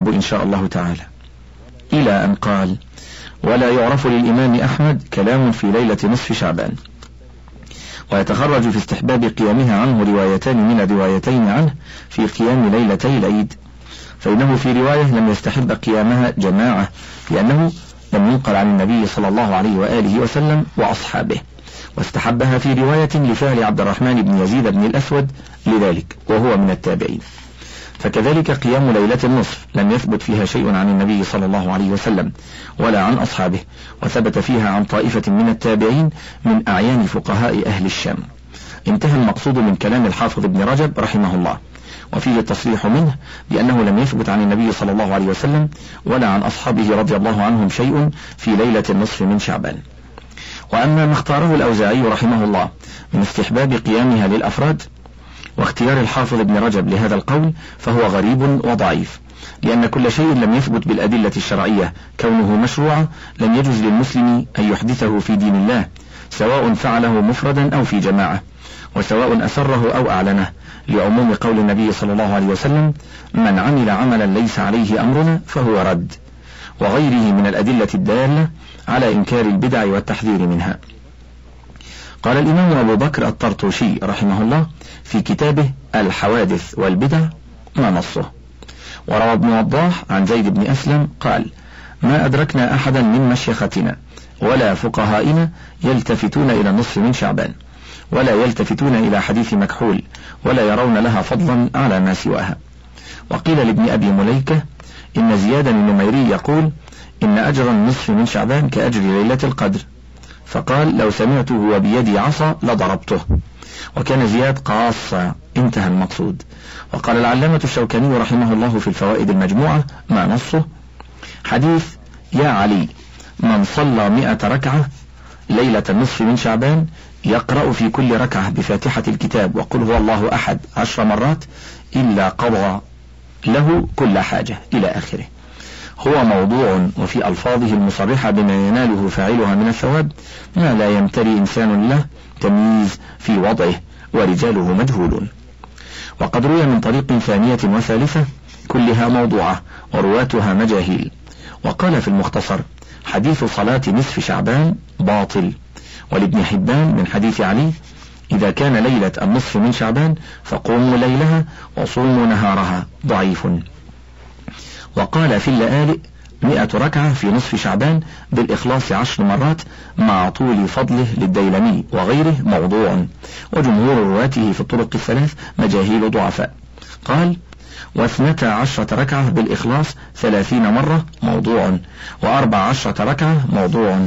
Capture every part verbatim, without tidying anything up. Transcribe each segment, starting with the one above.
إن شاء الله تعالى، إلى أن قال: ولا يعرف للإمام أحمد كلام في ليلة نصف شعبان. ويتخرج في استحباب قيامها عنه روايتان من الروايتين عنه في قيام ليلتي العيد، فإنه في رواية لم يستحب قيامها جماعة لأنه لم ينقل عن النبي صلى الله عليه وآله وسلم وأصحابه، واستحبها في رواية لفعل عبد الرحمن بن يزيد بن الأسود لذلك وهو من التابعين. فكذلك قيام ليلة النصف لم يثبت فيها شيء عن النبي صلى الله عليه وسلم ولا عن أصحابه، وثبت فيها عن طائفة من التابعين من أعيان فقهاء أهل الشام. انتهى المقصود من كلام الحافظ ابن رجب رحمه الله، وفيه التصريح منه بأنه لم يثبت عن النبي صلى الله عليه وسلم ولا عن أصحابه رضي الله عنهم شيء في ليلة النصف من شعبان. وأما ما اختاره الأوزاعي رحمه الله من استحباب قيامها للأفراد واختيار الحافظ ابن رجب لهذا القول فهو غريب وضعيف، لأن كل شيء لم يثبت بالأدلة الشرعية كونه مشروعا لم يجوز للمسلم أن يحدثه في دين الله، سواء فعله مفردا أو في جماعة، وسواء أسره أو أعلنه، لعموم قول النبي صلى الله عليه وسلم: من عمل عملا ليس عليه أمرنا فهو رد، وغيره من الأدلة الدالة على إنكار البدع والتحذير منها. قال الإمام أبو بكر الطرطوشي رحمه الله في كتابه الحوادث والبدع ما نصه. وروى ابن وضاح عن زيد بن أسلم قال: ما أدركنا أحدا من مشيختنا ولا فقهائنا يلتفتون إلى النصف من شعبان، ولا يلتفتون إلى حديث مكحول، ولا يرون لها فضلا على ما سواها. وقيل لابن أبي مليكة إن زيادا النميري يقول: إن أجر النصف من شعبان كأجر ليلة القدر، فقال: لو سمعته وبيدي عصا لضربته. وكان زياد قاصا، انتهى المقصود. وقال العلامة الشوكاني رحمه الله في الفوائد المجموعة ما نصه: حديث يا علي من صلى مئة ركعة ليلة النصف من شعبان يقرأ في كل ركعة بفاتحة الكتاب وقل هو الله أحد عشر مرات إلا قضى له كل حاجة إلى آخره، هو موضوع، وفي ألفاظه المصرحة بما يناله فاعلها من الثواب ما لا يمتري إنسان له تمييز في وضعه، ورجاله مجهولون. وقد روي من طريق ثانية وثالثة كلها موضوعة ورواتها مجاهيل. وقال في المختصر: حديث صلاة نصف شعبان باطل. ولابن حبان من حديث علي: إذا كان ليلة النصف من شعبان فقوموا ليلها وصوموا نهارها، ضعيف. وقال في اللآلئ: مئة ركعة في نصف شعبان بالإخلاص عشر مرات مع طول فضله للديلمي وغيره موضوع، وجمهور رواته في الطرق الثلاث مجاهيل ضعفاء. قال: واثنتا عشرة ركعة بالإخلاص ثلاثين مرة موضوع، وأربع عشرة ركعة موضوع.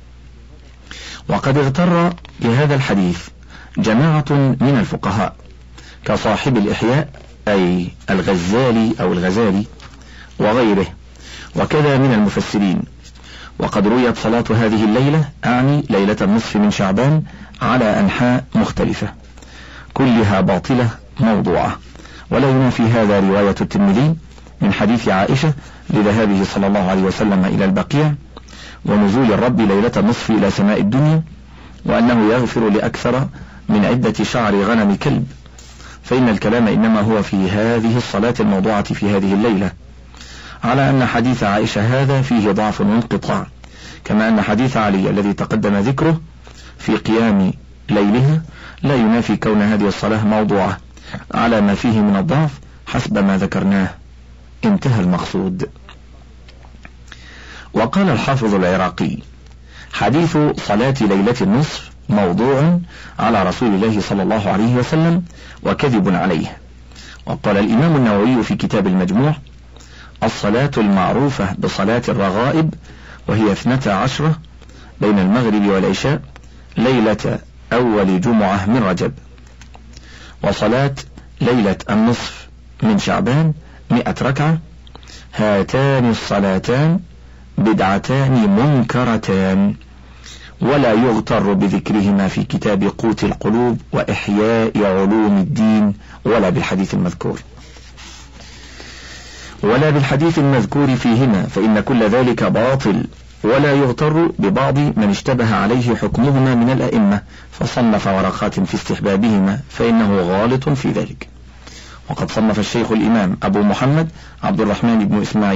وقد اغتر بهذا الحديث جماعة من الفقهاء كصاحب الإحياء أي الغزالي أو الغزالي وغيره، وكذا من المفسرين. وقد رويت صلاة هذه الليلة أعني ليلة النصف من شعبان على أنحاء مختلفة كلها باطلة موضوعة. ولا ينافي هذا رواية الترمذي من حديث عائشة لذهابه صلى الله عليه وسلم إلى البقيع ونزول الرب ليلة النصف إلى سماء الدنيا، وأنه يغفر لأكثر من عدة شعر غنم كلب، فإن الكلام إنما هو في هذه الصلاة الموضوعة في هذه الليلة، على أن حديث عائشة هذا فيه ضعف وانقطاع، كما أن حديث علي الذي تقدم ذكره في قيام ليلها لا ينافي كون هذه الصلاة موضوعة على ما فيه من الضعف حسب ما ذكرناه. انتهى المقصود. وقال الحافظ العراقي: حديث صلاة ليلة النصف موضوع على رسول الله صلى الله عليه وسلم وكذب عليه. وقال الإمام النووي في كتاب المجموع: الصلاة المعروفة بصلاة الرغائب وهي اثنتا عشرة بين المغرب والعشاء ليلة أول جمعة من رجب، وصلاة ليلة النصف من شعبان مئة ركعة، هاتان الصلاتان بدعتان منكرتان، ولا يغتر بذكرهما في كتاب قوت القلوب وإحياء علوم الدين ولا بالحديث المذكور ولا بالحديث المذكور فيهما، فإن كل ذلك باطل. ولا يغتر ببعض من اشتبه عليه حكمهما من الأئمة فصنف ورقات في استحبابهما، فإنه غالط في ذلك. وقد صنف الشيخ الإمام أبو محمد عبد الرحمن بن إسماعيل